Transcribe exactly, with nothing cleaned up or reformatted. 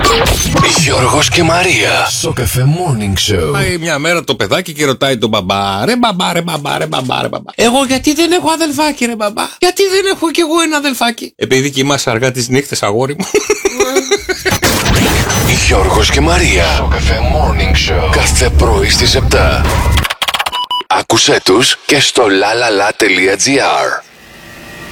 Γιώργος και Μαρία στο Cafe Morning Show. Πάει μια μέρα το παιδάκι και ρωτάει τον μπαμπά: Ρε μπαμπά, ρε μπαμπά, ρε μπαμπά, ρε μπαμπά. Εγώ γιατί δεν έχω αδελφάκι, ρε μπαμπά? Γιατί δεν έχω κι εγώ ένα αδελφάκι? Επειδή κοιμάσαι αργά τις νύχτες, αγόρι μου. Γιώργος και Μαρία στο Cafe Morning Show. Κάθε πρωί στις επτά. Άκουσέ τους και στο lalala.gr.